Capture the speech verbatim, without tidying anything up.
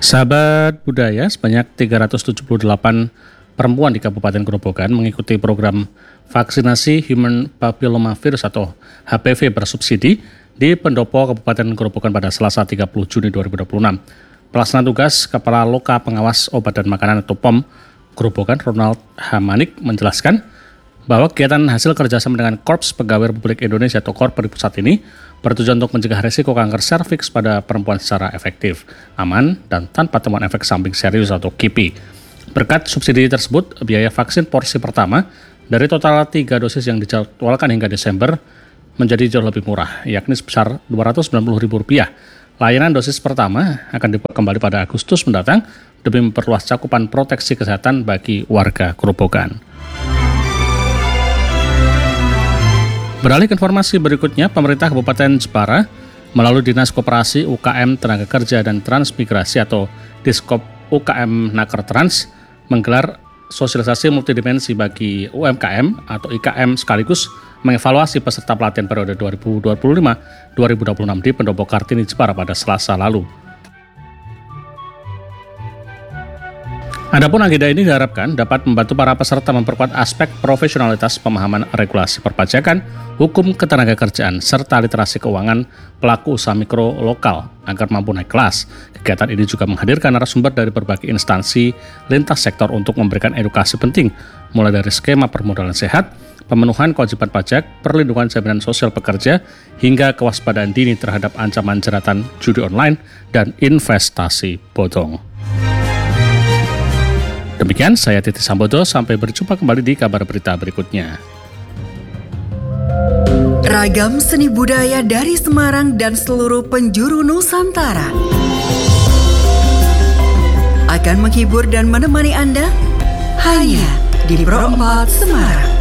Sahabat budaya, sebanyak tiga ratus tujuh puluh delapan perempuan di Kabupaten Grobogan mengikuti program vaksinasi Human Papillomavirus atau H P V bersubsidi di Pendopo Kabupaten Grobogan pada Selasa tiga puluh Juni dua ribu dua puluh enam. Pelaksana tugas Kepala Loka Pengawas Obat dan Makanan atau P O M Grobogan, Ronald Hamanik, menjelaskan bahwa kegiatan hasil kerjasama dengan Korps Pegawai Republik Indonesia atau Korpri Pusat ini bertujuan untuk mencegah risiko kanker serviks pada perempuan secara efektif, aman, dan tanpa temuan efek samping serius atau K I P I. Berkat subsidi tersebut, biaya vaksin porsi pertama dari total tiga dosis yang dijadwalkan hingga Desember menjadi jauh lebih murah, yakni sebesar dua ratus sembilan puluh ribu rupiah. Layanan dosis pertama akan dibuka kembali pada Agustus mendatang demi memperluas cakupan proteksi kesehatan bagi warga Grobogan. Beralih ke informasi berikutnya, pemerintah Kabupaten Jepara melalui Dinas Koperasi U K M Tenaga Kerja dan Transmigrasi atau Diskop U K M Naker Trans menggelar sosialisasi multidimensi bagi U M K M atau I K M sekaligus mengevaluasi peserta pelatihan periode dua ribu dua puluh lima sampai dua ribu dua puluh enam di Pendopo Kartini Jepara pada Selasa lalu. Adapun agenda ini diharapkan dapat membantu para peserta memperkuat aspek profesionalitas pemahaman regulasi perpajakan, hukum ketenagakerjaan, serta literasi keuangan pelaku usaha mikro lokal agar mampu naik kelas. Kegiatan ini juga menghadirkan narasumber dari berbagai instansi lintas sektor untuk memberikan edukasi penting, mulai dari skema permodalan sehat, pemenuhan kewajiban pajak, perlindungan jaminan sosial pekerja, hingga kewaspadaan dini terhadap ancaman jeratan judi online dan investasi bodong. Demikian, saya Titi Sambodo, sampai berjumpa kembali di kabar berita berikutnya. Ragam seni budaya dari Semarang dan seluruh penjuru Nusantara akan menghibur dan menemani Anda hanya di Pro empat Semarang.